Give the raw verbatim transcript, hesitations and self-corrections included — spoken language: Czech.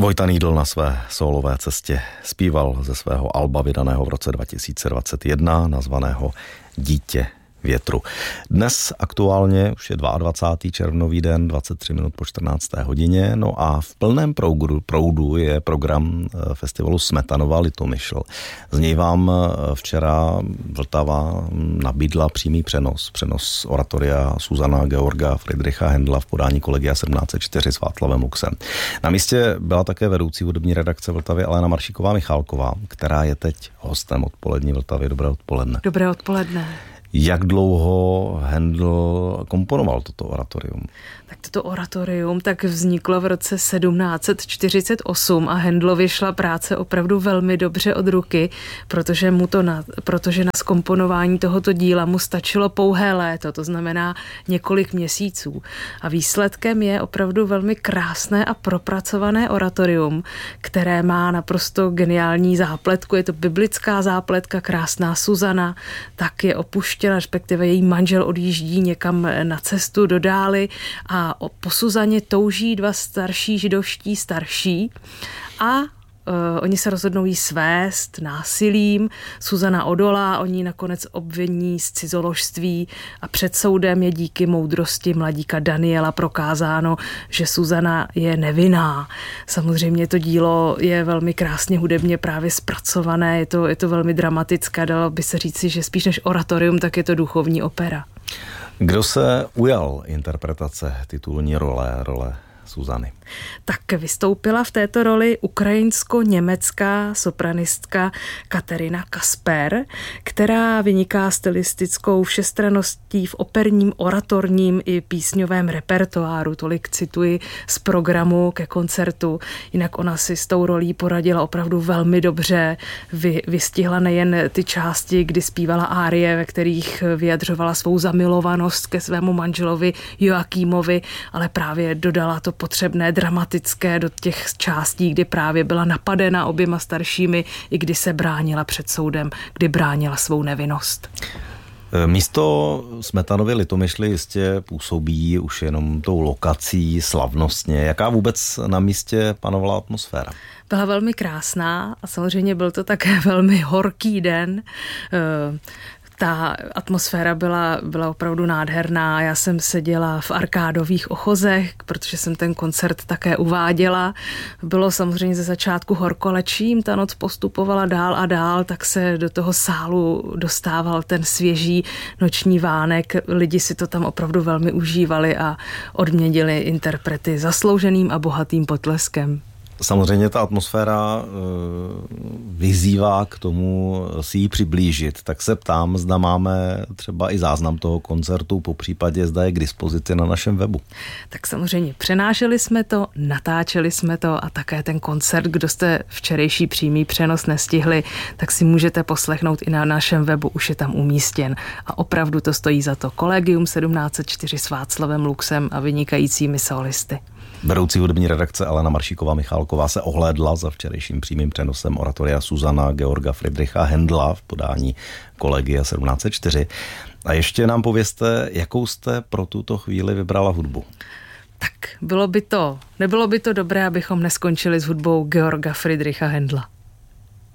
Vojta Nýdl na své sólové cestě zpíval ze svého alba vydaného v roce dva tisíce dvacet jedna, nazvaného Dítě větru. Dnes aktuálně už je dvacátého druhého červnový den, dvacet tři minut po čtrnácté hodině, no a v plném proudu, proudu je program festivalu Smetanova Litomyšl. Z něj vám včera Vltava nabídla přímý přenos, přenos oratoria Susana Georga Friedricha Händla v podání Collegia sedmnáct set čtyři s Václavem Luxem. Na místě byla také vedoucí hudební redakce Vltavy Alena Maršíková-Michálková, která je teď hostem Odpolední Vltavy. Dobré odpoledne. Dobré odpoledne. Jak dlouho Händl komponoval toto oratorium? Tak toto oratorium tak vzniklo v roce sedmnáct set čtyřicet osm a Händlovi šla práce opravdu velmi dobře od ruky, protože mu to na, protože na zkomponování tohoto díla mu stačilo pouhé léto, to znamená několik měsíců. A výsledkem je opravdu velmi krásné a propracované oratorium, které má naprosto geniální zápletku. Je to biblická zápletka, krásná Susana, tak je opuštěna, respektive její manžel odjíždí někam na cestu do dály a po Suzaně touží dva starší židovští starší a Uh, oni se rozhodnou jí svést násilím. Susana odolá, oni nakonec obviní z cizoložství a před soudem je díky moudrosti mladíka Daniela prokázáno, že Susana je nevinná. Samozřejmě to dílo je velmi krásně hudebně právě zpracované, je to, je to velmi dramatické, dalo by se říci, že spíš než oratorium, tak je to duchovní opera. Kdo se ujal interpretace titulní role, role Susany? Tak vystoupila v této roli ukrajinsko-německá sopranistka Katerina Kasper, která vyniká stylistickou všestranností v operním, oratorním i písňovém repertoáru. Tolik cituji z programu ke koncertu. Jinak ona si s tou rolí poradila opravdu velmi dobře. Vy, vystihla nejen ty části, kdy zpívala árie, ve kterých vyjadřovala svou zamilovanost ke svému manželovi Joakímovi, ale právě dodala to potřebné dramatické do těch částí, kdy právě byla napadena oběma staršími, i kdy se bránila před soudem, kdy bránila svou nevinnost. Místo Smetanovy Litomyšly jistě působí už jenom tou lokací slavnostně. Jaká vůbec na místě panovala atmosféra? Byla velmi krásná a samozřejmě byl to také velmi horký den. Ta atmosféra byla, byla opravdu nádherná. Já jsem seděla v arkádových ochozech, protože jsem ten koncert také uváděla. Bylo samozřejmě ze začátku horko, ale čím ta noc postupovala dál a dál, tak se do toho sálu dostával ten svěží noční vánek. Lidi si to tam opravdu velmi užívali a odměnili interprety zaslouženým a bohatým potleskem. Samozřejmě ta atmosféra vyzývá k tomu si ji přiblížit, tak se ptám, zda máme třeba i záznam toho koncertu, po případě zda je k dispozici na našem webu. Tak samozřejmě přenášeli jsme to, natáčeli jsme to a také ten koncert, kdo jste včerejší přímý přenos nestihli, tak si můžete poslechnout i na našem webu, už je tam umístěn a opravdu to stojí za to. Collegium sedmnáct set čtyři s Václavem Luxem a vynikajícími solisty. Vedoucí hudební redakce Alena Maršíková-Michálková se ohlédla za včerejším přímým přenosem oratoria Susana Georga Friedricha Händla v podání Collegia sedmnáct set čtyři. A ještě nám povězte, jakou jste pro tuto chvíli vybrala hudbu. Tak bylo by to, nebylo by to dobré, abychom neskončili s hudbou Georga Friedricha Händla.